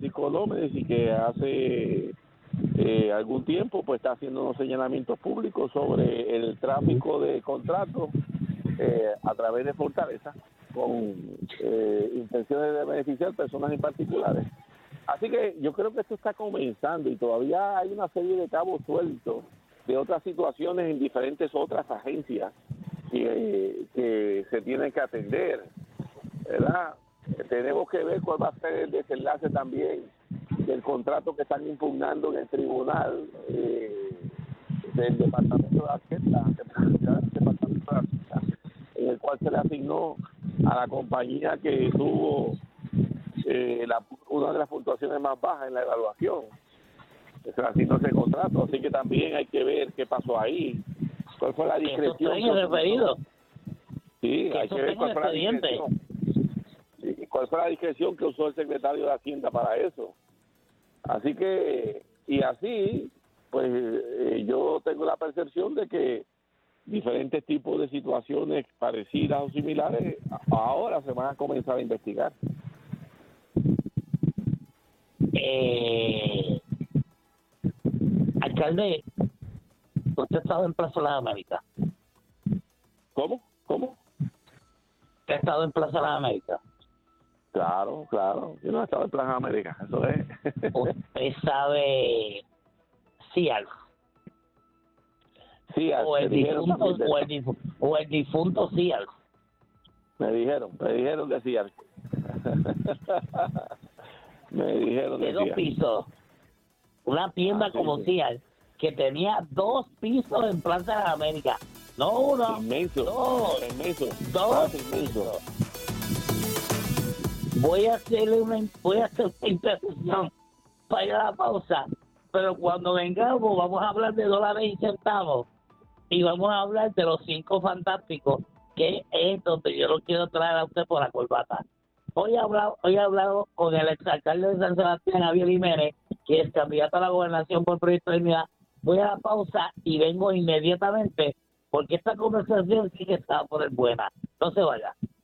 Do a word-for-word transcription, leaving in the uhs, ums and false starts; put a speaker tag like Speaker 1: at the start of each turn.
Speaker 1: Francisco López y que hace eh, algún tiempo pues está haciendo unos señalamientos públicos sobre el tráfico de contratos eh, a través de Fortaleza con eh, intenciones de beneficiar personas en particulares. Así que yo creo que esto está comenzando y todavía hay una serie de cabos sueltos de otras situaciones en diferentes otras agencias que, que se tienen que atender, ¿verdad? Tenemos que ver cuál va a ser el desenlace también del contrato que están impugnando en el tribunal eh, del Departamento de Hacienda, del Departamento de Hacienda, en el cual se le asignó a la compañía que tuvo eh, la, una de las puntuaciones más bajas en la evaluación. Se le asignó ese contrato, así que también hay que ver qué pasó ahí, cuál fue la discreción.
Speaker 2: Eso está en el referido.
Speaker 1: Sí,
Speaker 2: que
Speaker 1: hay que ver cuál fue la discreción. Sí, cuál fue la discreción que usó el secretario de Hacienda para eso. Así que, y así, pues eh, yo tengo la percepción de que diferentes tipos de situaciones parecidas o similares ahora se van a comenzar a investigar.
Speaker 2: Eh, alcalde, usted ha estado en Plaza de las Américas.
Speaker 1: ¿Cómo? ¿Cómo?
Speaker 2: ¿Usted ha estado en Plaza de las Américas?
Speaker 1: Claro, claro. Yo no he estado en Plaza América, eso es.
Speaker 2: Usted sabe Sears.
Speaker 1: Sí,
Speaker 2: o el
Speaker 1: me dijeron
Speaker 2: difunto
Speaker 1: también de-
Speaker 2: o el, difu- o el difunto Sears.
Speaker 1: Me dijeron, me dijeron de Sears. Me dijeron
Speaker 2: De
Speaker 1: de
Speaker 2: dos
Speaker 1: Sears.
Speaker 2: pisos. Una tienda
Speaker 1: Ah, sí,
Speaker 2: como
Speaker 1: sí.
Speaker 2: Sears que tenía dos pisos en Plaza de las Américas. No uno,
Speaker 1: Inmenso.
Speaker 2: dos.
Speaker 1: Inmenso.
Speaker 2: Dos
Speaker 1: Ah, inmenso.
Speaker 2: Voy a hacerle una, voy a hacer una interrupción para ir a la pausa, pero cuando vengamos vamos a hablar de dólares y centavos y vamos a hablar de los cinco fantásticos, que es donde yo lo quiero traer a usted por la corbata. Hoy he hablado, hoy he hablado con el exalcalde de San Sebastián, Javier Jiménez, que es candidato a la gobernación por Proyecto de Unidad. Voy a la pausa y vengo inmediatamente, porque esta conversación sí que está por el buena. No se vaya.